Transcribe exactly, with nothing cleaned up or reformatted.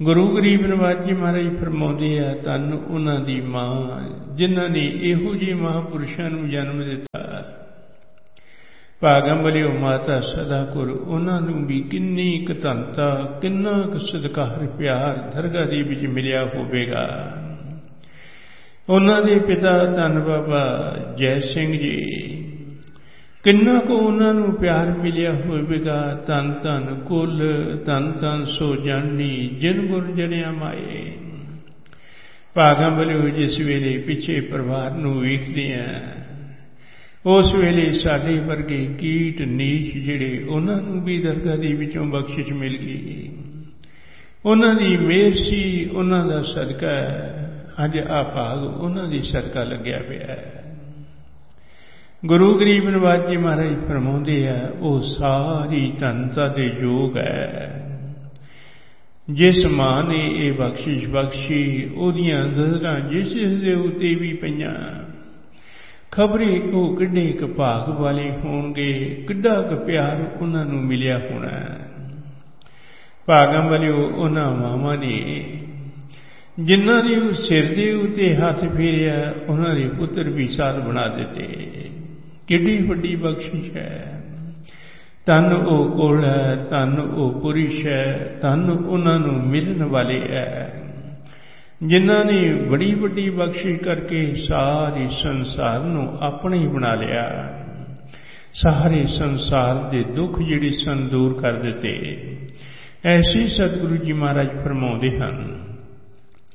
गुरु गरीब नवाज जी महाराज फरमाउंदे आ, धन उन्हां दी मां जिन्हां ने इहो ਜਿਹੇ महापुरुषां नूं जन्म दिता। भागम वाले माता सदा कुर उन्हां नूं भी किन्नी क धनता किन्ना क सत्कार प्यार दरगाह दे विच मिलिया होवेगा। उन्हां दे पिता धन बाबा जय सिंह जी किन्ना को उन्हां नूं प्यार मिलिया होवेगा। धन धन कुल धन धन सो जानी जिन गुर जनिया माए। भागम वाले जिस वेले पिछे परिवार नूं वेखदे आ उस वेले साडे वर्गे कीट नीच जिहड़े उन्हां नूं भी दरगाह दे विचों बख्शिश मिल गई। उन्हां दी मेहर सी, उन्हां दा सदका अज आ भाग उन्हां दी सदका लग्या पिया है। गुरु गरीब नवाज जी महाराज फरमाउंदे आ, वो सारी धनता दे योग है जिस मां ने ये बख्शिश बख्शी ओदियां नज़रां जिस दे उत्ते भी पईयां। खबरे वो किड्डे क भाग वाले होणगे, किड्डा क प्यार उन्हां नूं मिलिया होना। भागम वाले उन्हां मावां ने जिन्हां ने सिर दे उत्ते हथ फेरिया उन्हां दे पुत्र भी साल बना दिते। किड्डी वड्डी बख्शिश है। धन ओ कुल है, धन ओ पुरुष है, धन उन्हां नूं मिलण वाले है जिन्हां ने बड़ी वड्डी बख्शिश करके सारे संसार नूं अपने ही बना लिया। सारे संसार दे दुख जिहड़े सन दूर कर दिते। ऐसे सतगुरु जी महाराज फरमाउंदे हन।